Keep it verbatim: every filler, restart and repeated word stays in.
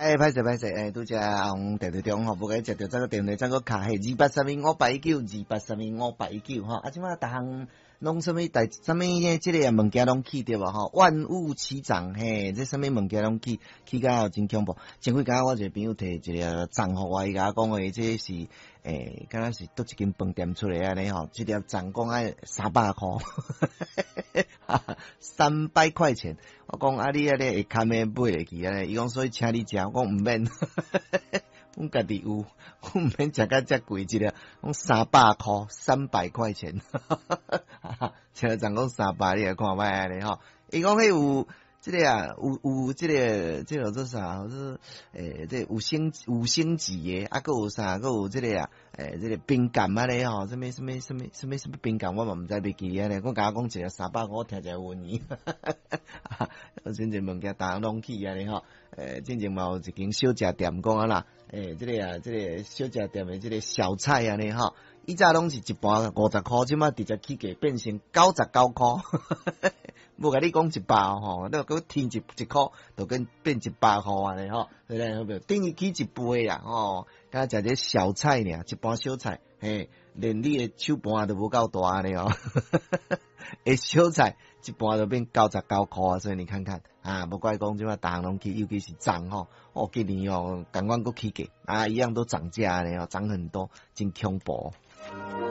哎，歹势歹势，哎，拄只阿红电台中吼，无该食着这个电话，这个卡嘿，二八三零五八一九，二八三零五八一九吼，啊，即马逐项拢什么代，什么呢？即个物件拢起对无吼？万物齐涨嘿，这什么物件拢起，起甲真恐怖。前几工我一个朋友摕一个账互我，伊甲我讲话，这是诶，敢若是倒一间饭店出来安尼吼，一粒账讲爱三百箍，三百块钱。我讲啊，你啊咧会堪诶买会去安尼？伊讲所以请你食，我讲毋免。阮家己有，我毋免食甲遮贵一粒，讲三百箍，三百块钱，请了总讲三百，你来看卖安尼吼。伊讲迄有即、這個啊，有有即、這個即、這個做啥？是誒，即、欸、五星五星級誒，啊，佫有啥？佫有即個啊，誒、欸，即、這個冰柑啊咧吼，什麼什麼什麼什麼什麼冰柑，我嘛毋知要記啊咧。我甲我講一個三百，我聽起來有呢。真正物件逐項攏起啊咧吼。誒，真正嘛有一間小食店講啊啦，誒、欸，即、這個啊，即、這個小食店誒，即個小菜啊咧吼，以前攏是一盤五十箍，即馬直接起價變成九十九箍。無甲你講一百吼，你擱添一一箍，就跟變一百箍安尼吼，對咧，好唔好？等於起一倍啦吼，甲食隻小菜爾，一盤小菜，嘿，連你誒手盤都無夠大安尼哦，誒小菜一盤就變九十九箍啊，所以你看看啊，無怪講即馬逐項攏起，尤其是漲吼，哦，今年哦，共阮擱起價啊，一樣都漲價安尼哦，漲很多，真恐怖。